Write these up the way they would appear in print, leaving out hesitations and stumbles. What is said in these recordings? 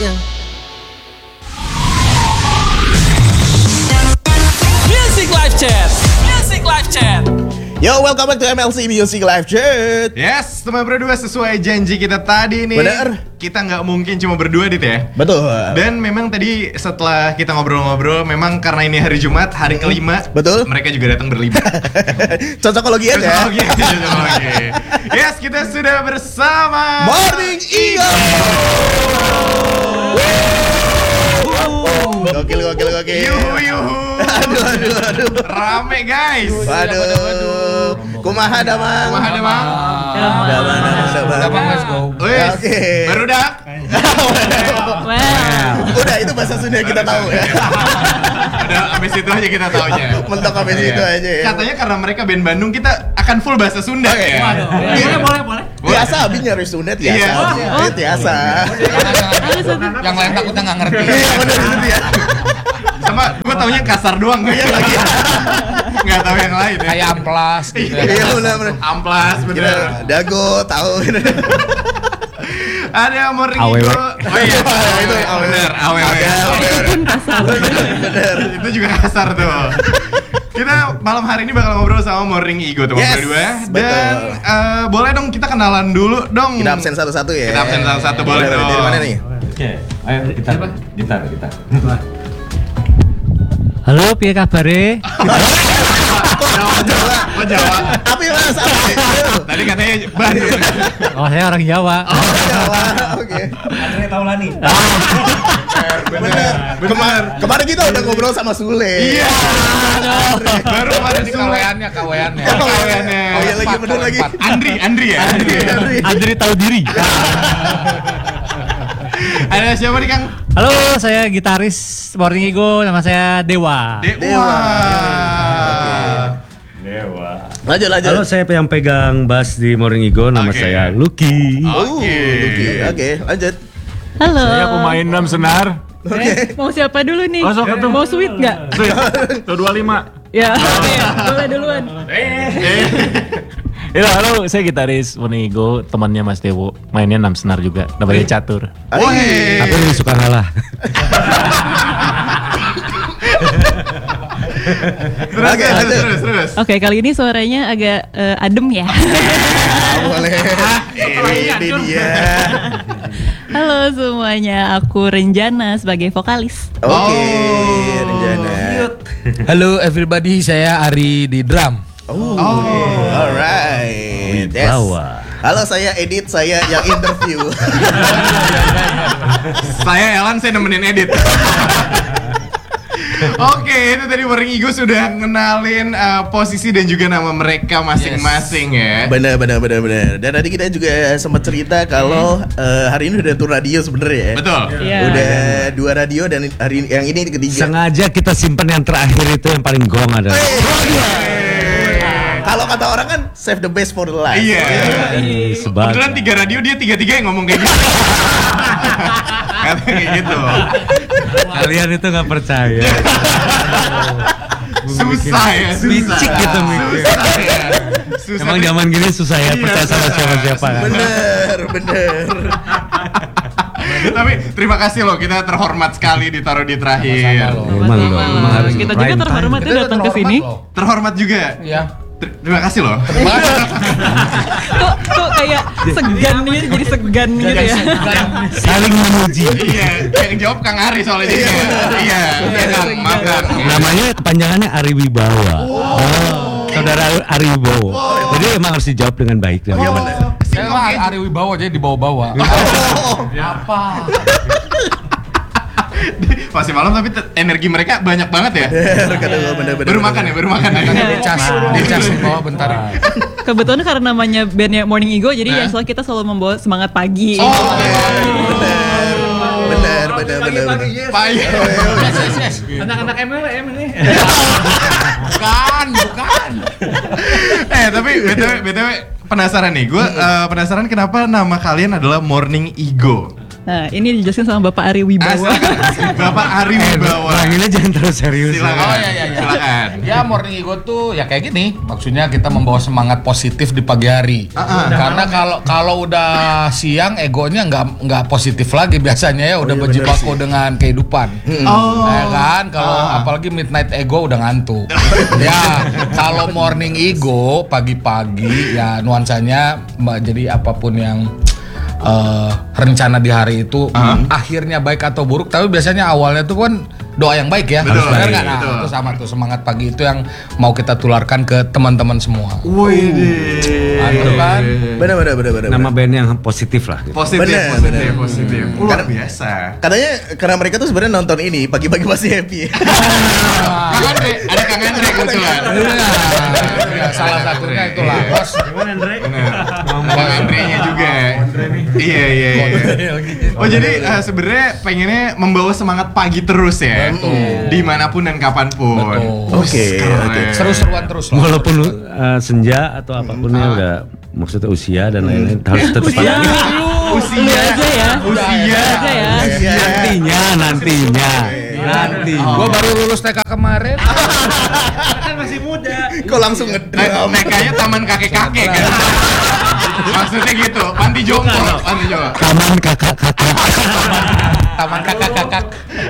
Yeah. Music Live Chat. Music Live Chat. Yo, welcome back to MLC Music Live Chat. Yes, teman berdua sesuai janji kita tadi nih. Bener. Kita nggak mungkin cuma berdua, Dit ya. Betul. Dan memang tadi setelah kita ngobrol-ngobrol, memang karena ini hari Jumat, hari kelima. Betul. Mereka juga datang berlima. Cocokologian ya. Cocokologi. Yes, kita sudah bersama Morning Eagle. Gokil. Yuhu. Aduh. Rame guys. Waduh. Kumaha damang. Damang. Damang. Let's go. Wes, Oke. baru dak. Wow. Udah itu bahasa Sunda kita tahu ya. Udah abis itu aja kita taunya. Mentok habis Iya. itu aja ya. Katanya karena mereka band Bandung, kita akan full bahasa Sunda ya. Boleh. Tiasa abi nyari Sunda tiasa. Iya. Tiasa. Yang lain takutnya nggak ngerti. Iya benar itu dia. Sama gue taunya kasar doang. Iya lagi. Nggak tahu yang lain ya. Kayak amplas gitu. Iya benar. Amplas bener. Dago tahu. Ada Morning Awewe. Igo. Oh iya, Itu bener. Awewe. Benar. Itu juga kasar tuh. Kita malam hari ini bakal ngobrol sama Morning Igo teman Yes, berdua. betul. Dan boleh dong kita kenalan dulu dong. Kita absen satu-satu ya. Kita absen satu-satu, boleh dong. Dari mana nih? Oke, ayo gitar. Halo, piye kabare? Oh Jawa. Tapi mas apa? Tadi katanya Bandung. Oh, saya orang Jawa. Jawa. Oke. Andre Taulani. Bener. Kemarin kita udah ngobrol sama Sule. Iya. Baru kemarin di Kaweannya. kaweannya. Oh iya lagi bener lagi. Andri ya. Andri tahu diri. Ada siapa nih Kang? Halo, saya gitaris Morning Ego, nama saya Dewa. Dewa. Lanjut. Halo, saya yang pegang bass di Morning Ego, nama Oke. saya Lucky. Oke, lanjut. Halo. Saya pemain drum senar. Oke. Mau siapa dulu nih? Oh, sok atuh. Mau sweet nggak? Tuh 25. Ya. Boleh duluan. Ya, halo, saya gitaris Morning Ego, temannya Mas Dewo. Mainnya drum senar juga, namanya Catur. Woi. Tapi lebih suka ngalah. Terus. Oke, kali ini suaranya agak adem ya. Boleh. Ini dia. Halo semuanya, aku Renjana sebagai vokalis. Oke, Renjana. Halo everybody, saya Ari di drum. Alright. Yes. Wibawa. Halo, saya Edit, saya yang interview. Saya Elan, saya nemenin edit. Oke, itu tadi Morning Ego sudah ngenalin posisi dan juga nama mereka masing-masing ya. Bener. Dan tadi kita juga sempat cerita kalau hari ini udah tur radio sebenarnya ya. Betul. Iya. Udah 2 radio dan hari yang ini ketiga. Sengaja kita simpan yang terakhir itu yang paling gong adalah. Kalau kata orang kan save the best for the last. Iya. Kebetulan 3 radio dia 3-3 yang ngomong kayak gitu. Katanya kayak gitu. Kalian itu nggak percaya. Susah ya, Licik gitu mikir. Susah. Emang zaman gini susah ya Iya, percaya sama siapa-siapa kan. Bener. Tapi terima kasih loh, kita terhormat sekali ditaruh di terakhir. Emang dong, emang harus Kita juga prime terhormat time. ya datang ke sini. Terhormat juga. Iya. Terima kasih loh. Kok kayak segan gitu, jadi segan gitu ya. Saling memuji. Iya, yang jawab Kang Ari soalnya. Iya, Kang, maaf Kang. Namanya kepanjangannya Ari Wibawa. Saudara Ari Wibowo. Jadi emang harus dijawab dengan baik. Iya bener. Saya mah Ari Wibawa jadi dibawa-bawa. Apa? Masih malam tapi energi mereka banyak banget ya. Bener. Baru makan ya. Dicas di bawah bentar. Kebetulan karena namanya bandnya Morning Ego, jadi ya soalnya kita selalu membawa semangat pagi. Bener. Payah. Anak-anak MLM ini. Bukan. Tapi BTW penasaran nih. Gue penasaran kenapa nama kalian adalah Morning Ego. Nah, ini dijelasin sama Bapak Ari Wibawa. Bapak Ari Wibawa. Panggilnya jangan terlalu serius. Silakan. Oh iya. Silakan. Ya Morning Ego tuh ya kayak gini. Maksudnya kita membawa semangat positif di pagi hari. Karena kalau udah siang egonya nggak positif lagi biasanya ya udah berjibaku dengan kehidupan. Ya kan kalau apalagi midnight ego udah ngantuk. Ya kalau morning ego pagi-pagi ya nuansanya jadi apapun yang rencana di hari itu akhirnya baik atau buruk, tapi biasanya awalnya tuh kan doa yang baik ya. Betul, Benar nggak? Nah, betul. itu sama tuh semangat pagi itu yang mau kita tularkan ke teman-teman semua. Wih, Mantap kan? Benar. Nama band yang positif lah. Gitu. Positif. Luar biasa. Katanya karena mereka tuh sebenarnya nonton ini pagi-pagi pasti happy. Kang Andre, ada Kang Andre kebetulan. Ya, salah satunya itulah. Bos. Gimana Andre? Kang Andre-nya juga. Iya. Oh jadi sebenarnya pengennya membawa semangat pagi terus ya. Dimanapun dan kapanpun. Betul. Oke. Seru-seruan terus lah. Walaupun senja atau apapunnya udah maksudnya usia dan lain-lain harus tetap Usia. Usia. Lu aja ya. Usia. Aja ya. nantinya. Gua baru lulus TK kemarin. Kok langsung ngedram? TK-nya taman kakek-kakek kan. Maksudnya gitu, panti jompo. Taman kakak-kakak. Taman kakak-kakak.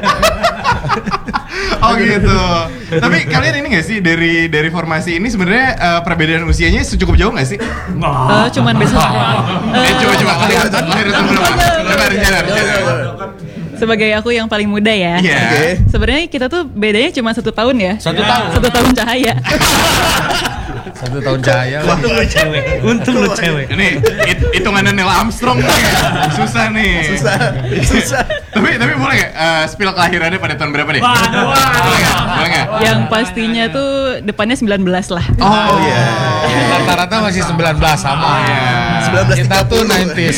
Oh gitu. Tapi kalian ini nggak sih dari formasi ini sebenarnya perbedaan usianya cukup jauh nggak sih? Cuman besok. Coba kalian lahir tahun berapa? Coba rencana. Sebagai aku yang paling muda ya. Iya. Oke. Sebenarnya kita tuh bedanya cuma 1 tahun ya. 1 tahun. 1 tahun cahaya. 1 tahun cahaya. Untung lu cewek. Ini hitungannya Neil Armstrong nih. Susah nih. Susah. Tapi boleh nggak spill kelahirannya pada tahun berapa deh? Boleh nggak? Yang pastinya tuh depannya 19 lah. Oh iya. Rata-rata masih 19 sama. 19 Kita tuh 90s.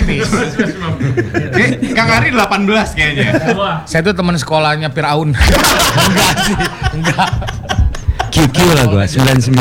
Kang Ari 18 kayaknya. Saya tuh teman sekolahnya Firaun. Enggak sih, enggak. QQ lah gua 99.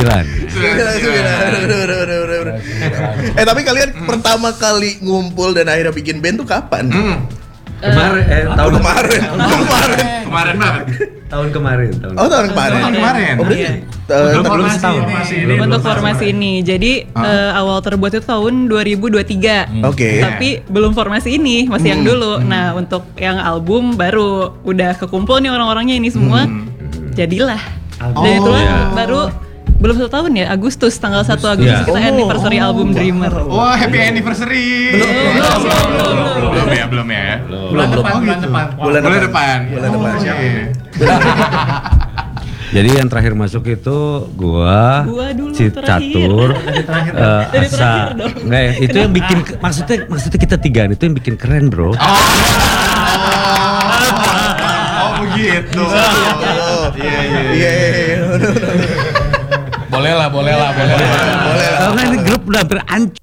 Tapi kalian pertama kali ngumpul dan akhirnya bikin band tuh kapan? Tahun kemarin. Kemarin banget. Tahun kemarin. Oh tahun kemarin. Tahun kemarin. Oh berarti Belum setahun. Belum untuk formasi ini. Jadi awal terbuat itu tahun 2023. Oke. Tapi belum formasi ini, masih yang dulu. Nah, untuk yang album baru udah kekumpul nih orang-orangnya ini semua. Jadilah. Dan itulah baru belum 1 tahun ya, Agustus, tanggal 1 Agustus Iya. kita anniversary album Dreamer. Wah, happy anniversary. Belum ya. Belum. Bulan depan. Bulan depan. Jadi yang terakhir masuk itu gua dulu Catur, Dari Asa. terakhir dong. Enggak ya, itu yang bikin maksudnya kita 3 itu yang bikin keren, Bro. Oh begitu. Iya. Boleh lah. Kalau nggak ini grup udah berancur.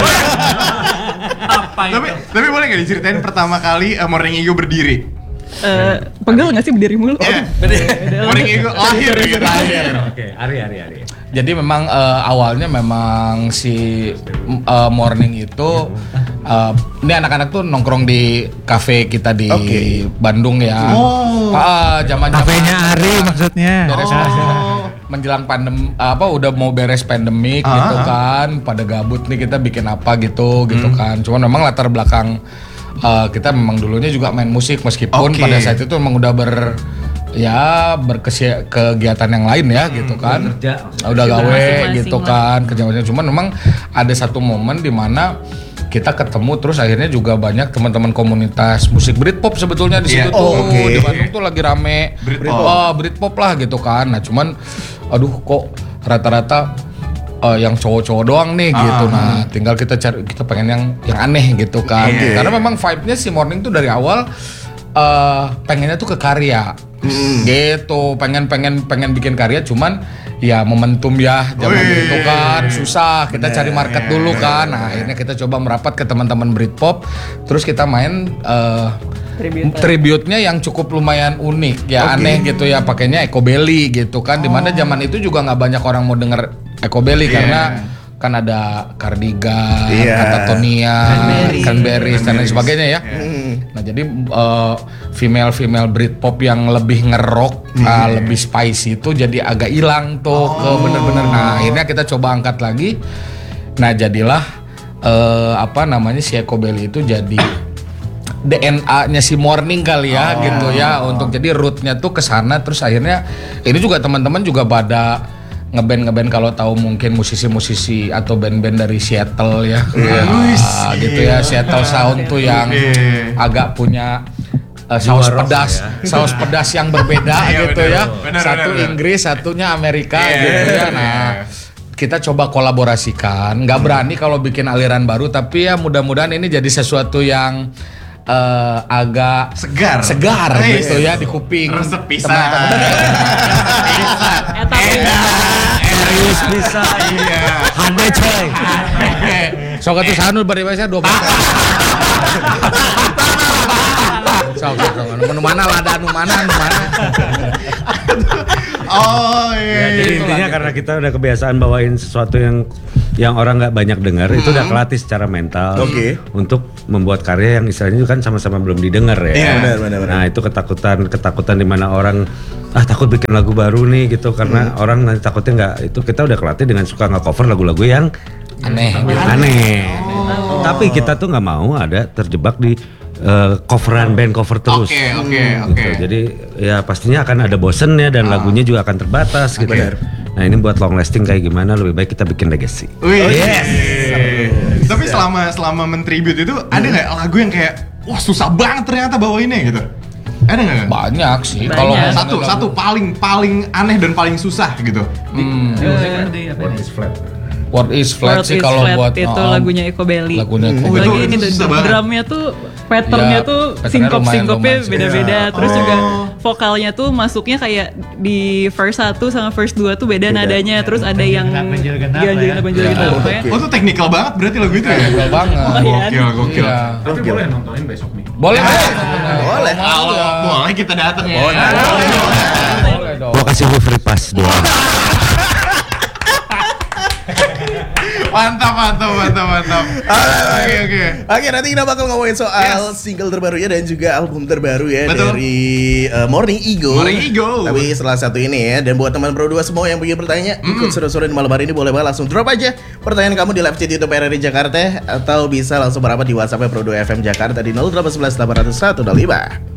Tapi boleh nggak diceritain pertama kali Morning Ego berdiri? Pegel nggak sih berdiri mulu? Morning Ego lahir gitu. Oke, Ari. Jadi memang awalnya memang si Morning itu ini anak-anak tuh nongkrong di kafe kita di Bandung ya. Zaman-zaman Kafenya Ari maksudnya. beres menjelang pandemi udah mau beres pandemik gitu kan, pada gabut nih kita bikin apa gitu kan. Cuman memang latar belakang kita memang dulunya juga main musik meskipun pada saat itu memang udah kegiatan yang lain ya gitu kan. Udah gawe Masing-masing gitu lah. kan kerjanya. Cuman memang ada satu momen di mana kita ketemu terus akhirnya juga banyak teman-teman komunitas musik Britpop sebetulnya di situ tuh di Bandung tuh lagi rame Britpop lah gitu kan. Nah cuman aduh kok rata-rata yang cowok-cowok doang nih gitu. Nah tinggal kita pengen yang aneh gitu kan. Karena memang vibe-nya si Morning tuh dari awal pengennya tuh ke karya gitu, pengen bikin karya, cuman ya momentum ya zaman itu kan susah, kita cari market dulu kan. Nah akhirnya kita coba merapat ke teman-teman Britpop, terus kita main tribute-nya yang cukup lumayan unik ya, aneh gitu ya, pakainya Ecobelly gitu kan, dimana zaman itu juga nggak banyak orang mau denger Ecobelly karena kan ada Cardigan, Iya. Katatonia, Cranberries dan lain sebagainya ya. Nah jadi female Britpop yang lebih ngerok, lebih spicy itu jadi agak hilang tuh ke bener-bener. Nah akhirnya kita coba angkat lagi. Nah jadilah si Ecobelly itu jadi DNA-nya si Morning kali ya gitu ya, untuk jadi rootnya tuh ke sana. Terus akhirnya ini juga teman-teman juga pada ngeband kalau tahu mungkin musisi-musisi atau band-band dari Seattle ya, gitu ya, Seattle Sound tuh yang agak punya saus pedas, saus pedas yang berbeda gitu ya. Satu Inggris, satunya Amerika gitu ya. Nah kita coba kolaborasikan, nggak berani kalau bikin aliran baru, tapi ya mudah-mudahan ini jadi sesuatu yang agak segar gitu ya di kuping teman-teman. Serius bisa. Iya. Handai coy. Sok atuh sanul bari bae 2 meter. Sok nu mana lada nu mana. Oh iya. Jadi intinya karena kita udah kebiasaan bawain sesuatu yang orang nggak banyak dengar, itu udah kelatih secara mental untuk membuat karya yang istilahnya itu kan sama-sama belum didengar ya. Iya, benar. Nah itu ketakutan di mana orang takut bikin lagu baru nih gitu, karena orang nanti takutnya nggak, itu kita udah kelatih dengan suka nge-cover lagu-lagu yang aneh. Tapi kita tuh nggak mau ada terjebak di coveran band cover terus. Gitu. Jadi ya pastinya akan ada bosennya dan lagunya juga akan terbatas gitu. Nah ini buat long lasting kayak gimana, lebih baik kita bikin legacy. Tapi selama men-tribute itu ada nggak lagu yang kayak wah susah banget ternyata bawainnya gitu? Ada nggak? Banyak sih. Banyak. Kalau Satu paling aneh dan paling susah gitu. Word is Flat sih kalau buat itu lagunya Ecobelly. Lagi ini tuh drumnya tuh patternnya tuh sinkopnya beda-beda. Terus juga vokalnya tuh masuknya kayak di verse 1 sama verse 2 tuh beda nadanya. Terus ada yang ganjil gitu. Oh tuh teknikal banget berarti lagu itu ya? Teknikal banget. Gokil. Tapi boleh nontonin besok nih. Boleh. Boleh kita datang ya. Boleh dong. Gua kasih lu free pass doang. Mantap. Oke, nanti kita bakal ngomongin soal single terbarunya dan juga album terbaru ya. Betul. Dari Morning Eagle. Eagle. Tapi setelah satu ini ya, dan buat teman Pro 2 semua yang ingin bertanya, ikut seru-seru di malam hari ini, boleh banget langsung drop aja pertanyaan kamu di live chat YouTube RRI Jakarta, atau bisa langsung merapat di WhatsApp Pro 2 FM Jakarta di 0811 800 125.